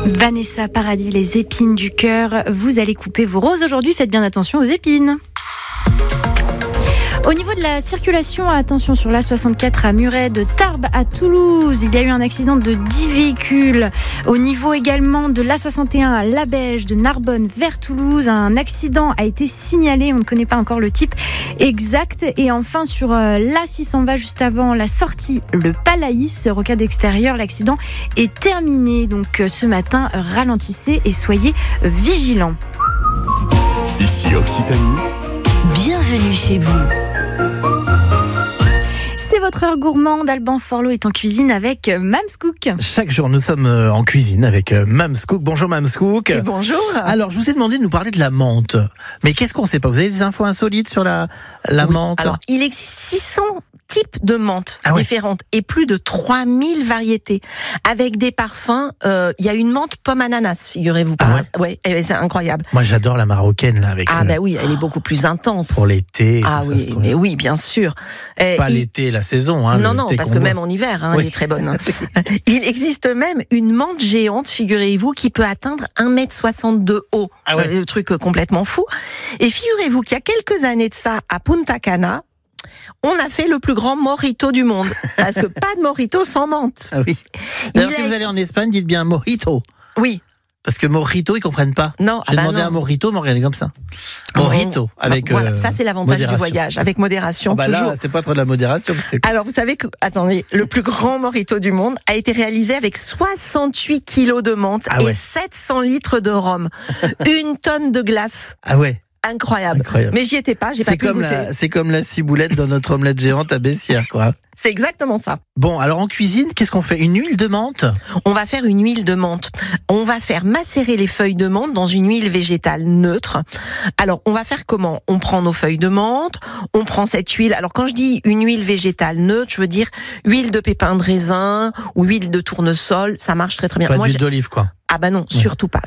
Vanessa Paradis, les épines du cœur. Vous allez couper vos roses aujourd'hui, faites bien attention aux épines. Au niveau de la circulation, attention sur l'A64 à Muret, de Tarbes à Toulouse. Il y a eu un accident de 10 véhicules. Au niveau également de l'A61 à Labège, de Narbonne vers Toulouse, un accident a été signalé. On ne connaît pas encore le type exact. Et enfin sur l'A620, juste avant la sortie, le Palaïs, rocade extérieure, l'accident est terminé. Donc ce matin, ralentissez et soyez vigilants. Ici Occitanie. Bienvenue chez vous. C'est votre heure gourmande. Alban Forlot est en cuisine avec Mams Cook. Chaque jour, nous sommes en cuisine avec Mams Cook. Bonjour Mams Cook. Et bonjour. Alors, je vous ai demandé de nous parler de la menthe. Mais qu'est-ce qu'on sait pas? Vous avez des infos insolites sur la menthe? Alors, il existe 600 types de menthe différentes et plus de 3000 variétés. Avec des parfums, il y a une menthe pomme ananas, figurez-vous pas. Ouais, c'est incroyable. Moi, j'adore la marocaine, là, avec. Bah oui, elle est beaucoup plus intense. Pour l'été. Ah oui, mais oui, bien sûr. Pas l'été, la saison, hein. Non, parce que même en hiver, elle est très bonne. Il existe même une menthe géante, figurez-vous, qui peut atteindre 1,60 m de haut. Le truc complètement fou. Et figurez-vous qu'il y a quelques années de ça, à Punta Cana, on a fait le plus grand mojito du monde. Parce que pas de mojito sans menthe. Ah oui. D'ailleurs, si vous allez en Espagne, dites bien mojito. Oui. Parce que mojito, ils comprennent pas. Non, j'ai demandé un mojito, mais regardez comme ça. Mojito, avec voilà, ça c'est l'avantage du voyage, avec modération toujours. Là, c'est pas trop de la modération. Alors vous savez que, attendez, le plus grand mojito du monde a été réalisé avec 68 kilos de menthe et 700 litres de rhum, 1 tonne de glace. Ah ouais. Incroyable. Mais j'y étais pas, j'ai pas pu goûter. C'est comme la ciboulette dans notre omelette géante à Bessières, quoi. C'est exactement ça. Bon, alors en cuisine, qu'est-ce qu'on fait? Une huile de menthe? On va faire une huile de menthe. On va faire macérer les feuilles de menthe dans une huile végétale neutre. Alors, on va faire comment? On prend nos feuilles de menthe, on prend cette huile. Alors, quand je dis une huile végétale neutre, je veux dire huile de pépins de raisin ou huile de tournesol. Ça marche très très bien. Pas d'huile d'olive, quoi. Ah bah non, surtout pas.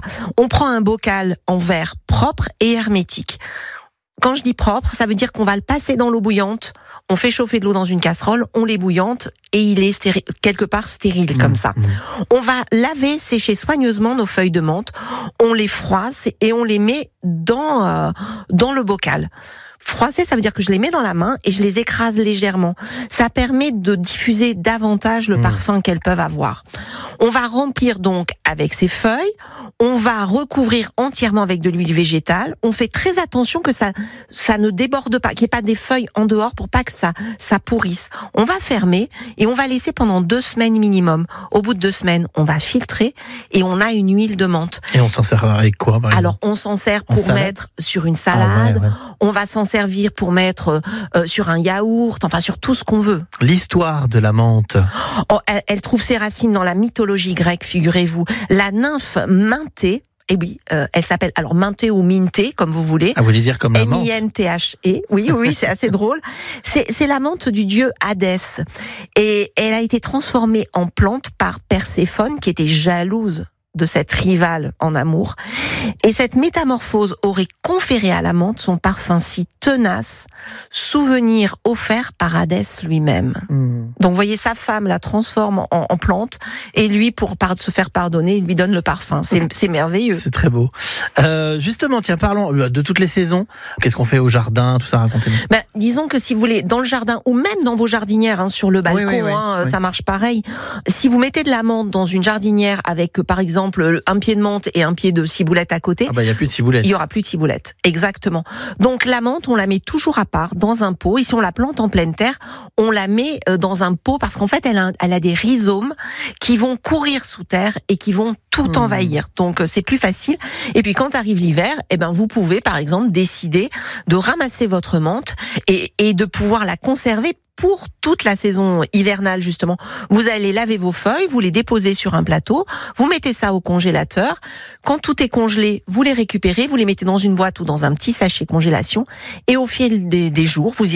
On prend un bocal en verre propre et hermétique. Quand je dis propre, ça veut dire qu'on va le passer dans l'eau bouillante, on fait chauffer de l'eau dans une casserole, on les bouillante et il est quelque part stérile comme ça. On va laver, sécher soigneusement nos feuilles de menthe, on les froisse et on les met dans le bocal. Froisser, ça veut dire que je les mets dans la main et je les écrase légèrement. Ça permet de diffuser davantage le parfum qu'elles peuvent avoir. On va remplir donc avec ces feuilles, on va recouvrir entièrement avec de l'huile végétale. On fait très attention que ça ne déborde pas, qu'il n'y ait pas des feuilles en dehors pour pas que ça pourrisse. On va fermer et on va laisser pendant 2 semaines minimum. Au bout de 2 semaines, on va filtrer et on a une huile de menthe. Et on s'en sert avec quoi, par exemple? Alors, on s'en sert pour mettre sur une salade. On va s'en servir pour mettre sur un yaourt, enfin sur tout ce qu'on veut. L'histoire de la menthe. Elle trouve ses racines dans la mythologie grecque, figurez-vous. La nymphe Minthé, et oui, elle s'appelle alors Minthé ou Minthé, comme vous voulez. Ah, vous voulez dire comme la menthe? M-I-N-T-H-E. Oui, c'est assez drôle. C'est la menthe du dieu Hadès. Et elle a été transformée en plante par Perséphone, qui était jalouse de cette rivale en amour. Et cette métamorphose aurait conféré à la menthe son parfum si tenace, souvenir offert par Hadès lui-même. Donc, vous voyez, sa femme la transforme en plante, et lui, pour se faire pardonner, il lui donne le parfum. C'est merveilleux. C'est très beau. Justement, tiens, parlons de toutes les saisons. Qu'est-ce qu'on fait au jardin, tout ça, racontez-nous. Disons que si vous voulez, dans le jardin, ou même dans vos jardinières, sur le balcon, ça marche pareil. Si vous mettez de la menthe dans une jardinière avec, par exemple, un pied de menthe et un pied de ciboulette à côté. Il n'y a plus de ciboulette. Il y aura plus de ciboulette. Exactement. Donc, la menthe, on la met toujours à part dans un pot. Et si on la plante en pleine terre, on la met dans un pot parce qu'en fait, elle a des rhizomes qui vont courir sous terre et qui vont tout envahir. Donc, c'est plus facile. Et puis, quand arrive l'hiver, vous pouvez, par exemple, décider de ramasser votre menthe et de pouvoir la conserver pour toute la saison hivernale, justement. Vous allez laver vos feuilles, vous les déposez sur un plateau, vous mettez ça au congélateur. Quand tout est congelé, vous les récupérez, vous les mettez dans une boîte ou dans un petit sachet congélation. Et au fil des jours, vous y